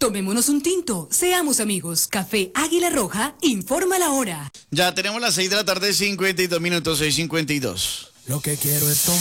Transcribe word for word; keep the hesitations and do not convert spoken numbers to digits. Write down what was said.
Tomémonos un tinto, seamos amigos. Café Águila Roja, informa la hora. Ya tenemos las seis de la tarde, cincuenta y dos minutos, seis cincuenta y dos. Lo que quiero es tomar.